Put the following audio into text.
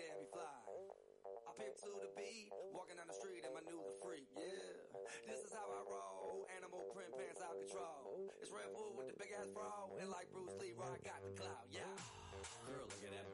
damn he fly. I pimp to the beat, walking down the street and my new the freak, yeah. This is how I roll, animal print pants out control. It's Red Bull with the big ass bra, and like Bruce Lee, I got the clout, yeah. Girl, look at that